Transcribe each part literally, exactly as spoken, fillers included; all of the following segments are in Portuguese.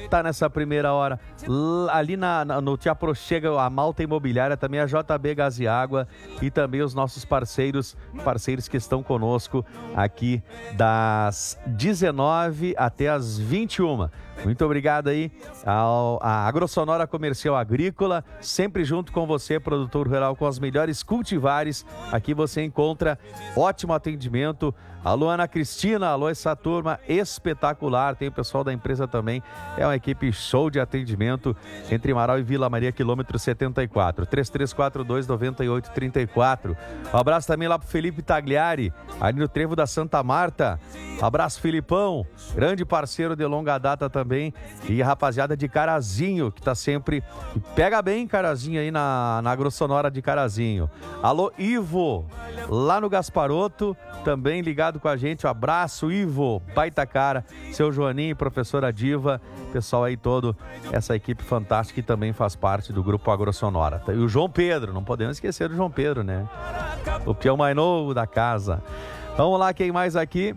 tá nessa primeira hora. L- ali na, na, no Te Aproxega a Malta Imobiliária, também a J B Gás e Água e também os nossos parceiros, parceiros que estão conosco aqui das dezenove até as vinte e uma. Muito obrigado aí ao, à Agrosonora Comercial Agrícola, sempre junto com você, produtor rural, com as melhores cultivares. Aqui você encontra ótimo atendimento. Alô, Ana Cristina, alô, essa turma espetacular. Tem o pessoal da empresa também. É uma equipe show de atendimento entre Marau e Vila Maria, quilômetro setenta e quatro. três três quatro dois, nove oito três quatro. Um abraço também lá pro Felipe Tagliari, ali no Trevo da Santa Marta. Abraço, Filipão, grande parceiro de longa data também. E a rapaziada de Carazinho, que tá sempre... Pega bem, Carazinho, aí na, na Agrosonora de Carazinho. Alô, Ivo, lá no Gasparoto, também ligado com a gente. Um abraço, Ivo, baita cara. Seu Joaninho, professora Diva, pessoal aí todo, essa equipe fantástica que também faz parte do Grupo Agrosonora. E o João Pedro, não podemos esquecer do João Pedro, né? O peão mais novo da casa. Vamos lá, quem mais aqui?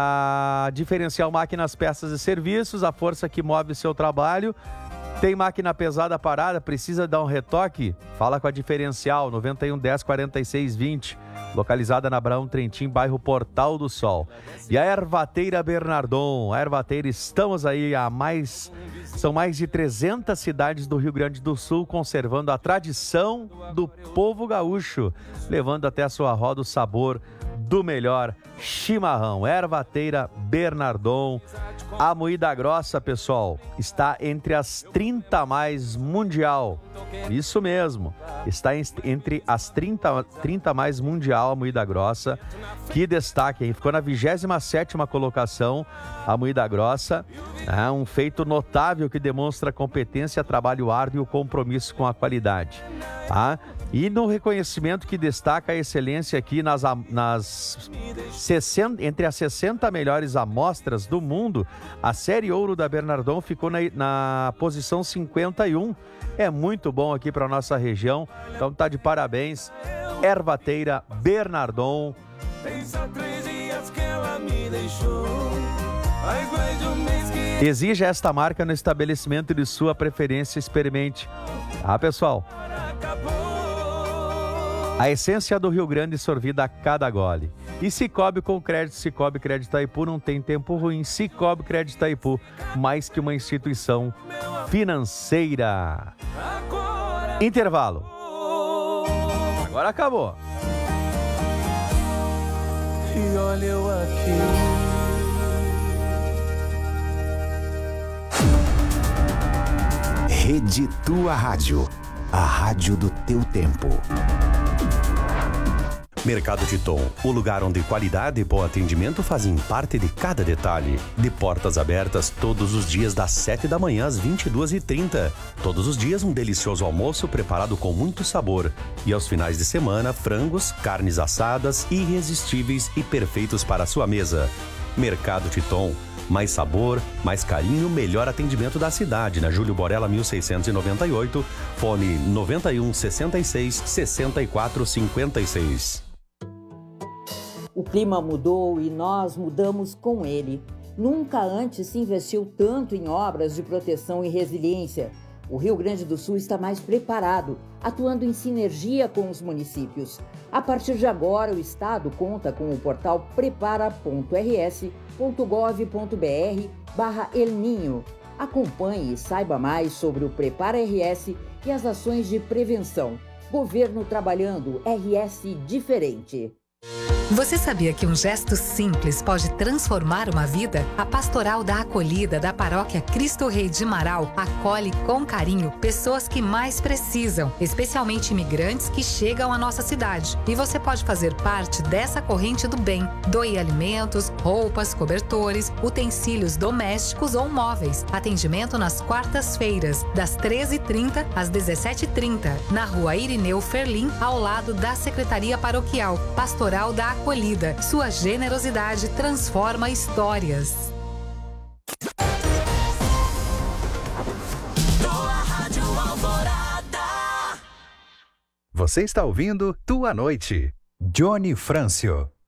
A Diferencial Máquinas, Peças e Serviços, a força que move o seu trabalho. Tem máquina pesada parada, precisa dar um retoque? Fala com a Diferencial, nove um um zero, quatro seis vinte, localizada na Abraão Trentin, bairro Portal do Sol. E a Ervateira Bernardon, a Ervateira, estamos aí há mais, são mais de trezentas cidades do Rio Grande do Sul, conservando a tradição do povo gaúcho, levando até a sua roda o sabor do melhor chimarrão. Ervateira Bernardon. A moída grossa, pessoal, está entre as trinta mais mundial. Isso mesmo, está entre as trinta, trinta mais mundial a moída grossa. Que destaque, hein? Ficou na vigésima sétima colocação a moída grossa. É um feito notável que demonstra competência, trabalho árduo e o compromisso com a qualidade. Tá? E no reconhecimento que destaca a excelência aqui nas, nas sessenta, entre as sessenta melhores amostras do mundo, a série ouro da Bernardon ficou na, na posição cinquenta e um. É muito bom aqui para nossa região, então tá de parabéns. Ervateira Bernardon. Exija esta marca no estabelecimento de sua preferência, experimente. Ah, pessoal, a essência do Rio Grande sorvida a cada gole. E Cicobi com crédito, Cicobi Crédito Itaipu, não tem tempo ruim. Cicobi Crédito Itaipu, mais que uma instituição financeira. Intervalo. Agora acabou. E olha eu aqui. Rede Tua Rádio, a rádio do teu tempo. Mercado Titon, o lugar onde qualidade e bom atendimento fazem parte de cada detalhe. De portas abertas todos os dias das sete da manhã às vinte e duas e trinta. Todos os dias um delicioso almoço preparado com muito sabor. E aos finais de semana, frangos, carnes assadas, irresistíveis e perfeitos para a sua mesa. Mercado Titon. Mais sabor, mais carinho, melhor atendimento da cidade. Na Júlio Borella, mil seiscentos e noventa e oito. Fone noventa e um, sessenta e seis, sessenta e quatro, cinquenta e seis. O clima mudou e nós mudamos com ele. Nunca antes se investiu tanto em obras de proteção e resiliência. O Rio Grande do Sul está mais preparado, atuando em sinergia com os municípios. A partir de agora, o Estado conta com o portal prepara ponto r s ponto gov ponto b r barra El Ninho. Acompanhe e saiba mais sobre o Prepara R S e as ações de prevenção. Governo trabalhando, R S diferente. Você sabia que um gesto simples pode transformar uma vida? A Pastoral da Acolhida da Paróquia Cristo Rei de Marau acolhe com carinho pessoas que mais precisam, especialmente imigrantes que chegam à nossa cidade. E você pode fazer parte dessa corrente do bem. Doe alimentos, roupas, cobertores, utensílios domésticos ou móveis. Atendimento nas quartas-feiras, das treze e trinta às dezessete e trinta, na Rua Irineu Ferlim, ao lado da Secretaria Paroquial. Pastoral da Acolhida. Sua generosidade transforma histórias. Você está ouvindo Tua Noite. Johnny Frâncio.